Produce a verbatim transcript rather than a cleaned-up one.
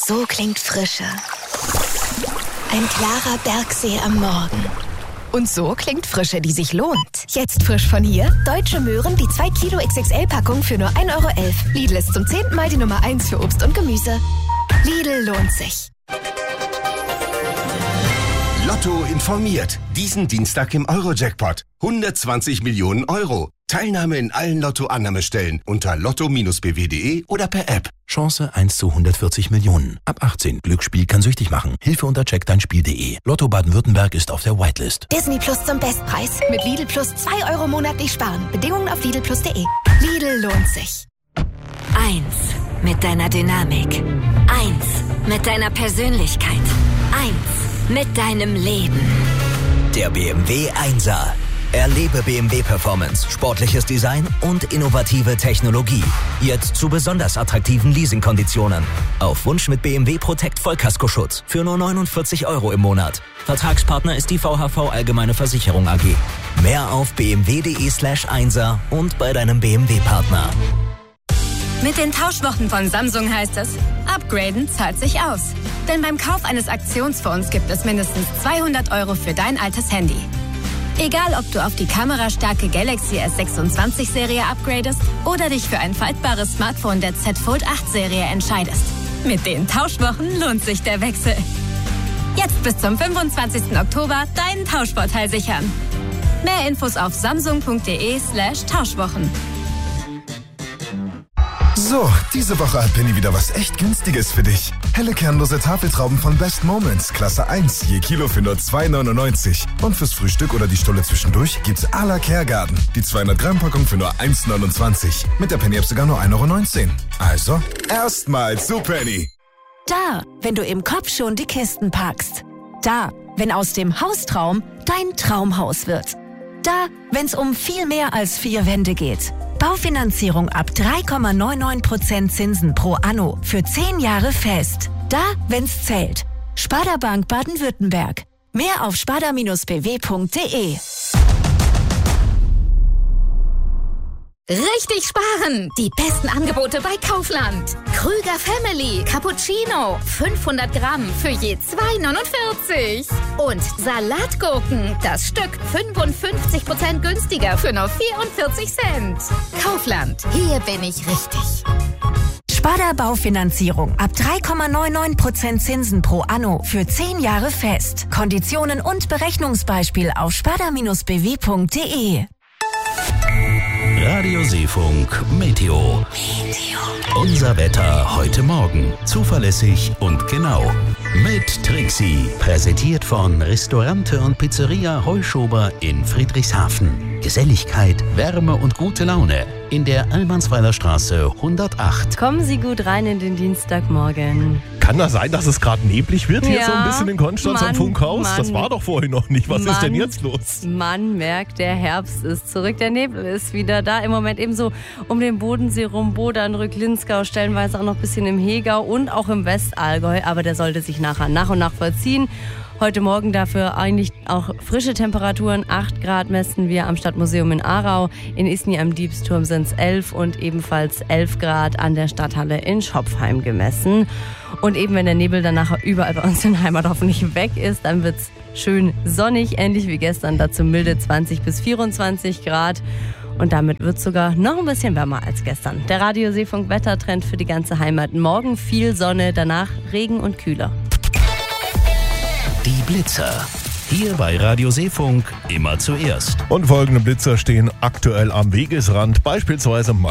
So klingt Frische. Ein klarer Bergsee am Morgen. Und so klingt Frische, die sich lohnt. Jetzt frisch von hier: Deutsche Möhren, die zwei Kilo X X L-Packung für nur ein Euro elf. Lidl ist zum zehnten Mal die Nummer eins für Obst und Gemüse. Lidl lohnt sich. Lotto informiert. Diesen Dienstag im Euro-Jackpot. hundertzwanzig Millionen Euro. Teilnahme in allen Lotto-Annahmestellen unter lotto b w punkt de oder per App. Chance eins zu hundertvierzig Millionen. Ab achtzehn. Glücksspiel kann süchtig machen. Hilfe unter check dein Spiel punkt de. Lotto Baden-Württemberg ist auf der Whitelist. Disney Plus zum Bestpreis. Mit Lidl Plus zwei Euro monatlich sparen. Bedingungen auf lidl plus punkt de. Lidl lohnt sich. Eins mit deiner Dynamik. Eins mit deiner Persönlichkeit. Eins mit deinem Leben. Der B M W Einser. Erlebe B M W Performance, sportliches Design und innovative Technologie. Jetzt zu besonders attraktiven Leasingkonditionen. Auf Wunsch mit B M W Protect Vollkaskoschutz für nur neunundvierzig Euro im Monat. Vertragspartner ist die V H V Allgemeine Versicherung A G. Mehr auf b m w punkt de slash einser und bei deinem B M W-Partner. Mit den Tauschwochen von Samsung heißt es, upgraden zahlt sich aus. Denn beim Kauf eines Aktionsphones gibt es mindestens zweihundert Euro für dein altes Handy. Egal, ob du auf die kamerastarke Galaxy S sechsundzwanzig Serie upgradest oder dich für ein faltbares Smartphone der Z Fold acht Serie entscheidest. Mit den Tauschwochen lohnt sich der Wechsel. Jetzt bis zum fünfundzwanzigsten Oktober deinen Tauschvorteil sichern. Mehr Infos auf samsung punkt de slash Tauschwochen. So, diese Woche hat Penny wieder was echt Günstiges für dich. Helle kernlose Tafeltrauben von Best Moments, Klasse eins, je Kilo für nur zwei neunundneunzig. Und fürs Frühstück oder die Stulle zwischendurch gibt's à la Kergarten. Die zweihundert Gramm Packung für nur eins neunundzwanzig. Mit der Penny-App sogar nur ein Euro neunzehn. Also, erstmal zu Penny. Da, wenn du im Kopf schon die Kisten packst. Da, wenn aus dem Haustraum dein Traumhaus wird. Da, wenn's um viel mehr als vier Wände geht. Baufinanzierung ab drei Komma neunundneunzig Prozent Zinsen pro Anno für zehn Jahre fest. Da, wenn's zählt. Sparda Bank Baden-Württemberg. Mehr auf sparda Bindestrich b w punkt de. Richtig sparen! Die besten Angebote bei Kaufland. Krüger Family Cappuccino. fünfhundert Gramm für je zwei neunundvierzig. Und Salatgurken. Das Stück fünfundfünfzig Prozent günstiger für nur vierundvierzig Cent. Kaufland. Hier bin ich richtig. Sparda Baufinanzierung ab drei Komma neunundneunzig Prozent Zinsen pro Anno für zehn Jahre fest. Konditionen und Berechnungsbeispiel auf sparda Bindestrich b w punkt de. Radio Seefunk Meteo. Meteo. Unser Wetter heute Morgen. Zuverlässig und genau. Mit Trixie. Präsentiert von Restaurante und Pizzeria Heuschober in Friedrichshafen. Geselligkeit, Wärme und gute Laune in der Almansweiler Straße hundertacht. Kommen Sie gut rein in den Dienstagmorgen. Kann das sein, dass es gerade neblig wird hier ja, so ein bisschen in Konstanz Mann, am Funkhaus? Mann, das war doch vorhin noch nicht. Was Mann, ist denn jetzt los? Man merkt, der Herbst ist zurück. Der Nebel ist wieder da. Im Moment ebenso um den Bodensee rum, Bodern, Rücklinzgau, stellenweise auch noch ein bisschen im Hegau und auch im Westallgäu. Aber der sollte sich nachher nach und nach vollziehen. Heute Morgen dafür eigentlich auch frische Temperaturen. acht Grad messen wir am Stadtmuseum in Aarau. In Isny am Diebsturm sind es elf und ebenfalls elf Grad an der Stadthalle in Schopfheim gemessen. Und eben wenn der Nebel dann nachher überall bei uns in der Heimat hoffentlich weg ist, dann wird es schön sonnig, ähnlich wie gestern. Dazu milde zwanzig bis vierundzwanzig Grad. Und damit wird es sogar noch ein bisschen wärmer als gestern. Der Radio Seefunk Wettertrend für die ganze Heimat. Morgen viel Sonne, danach Regen und kühler. Die Blitzer. Hier bei Radio Seefunk immer zuerst. Und folgende Blitzer stehen aktuell am Wegesrand, beispielsweise